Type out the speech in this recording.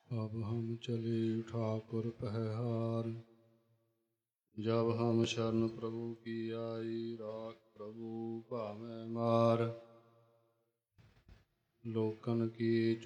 अब हम चले ठाकुर पहहार। जब हम शरण प्रभु की आई, राख प्रभु भावें मार। लोकन की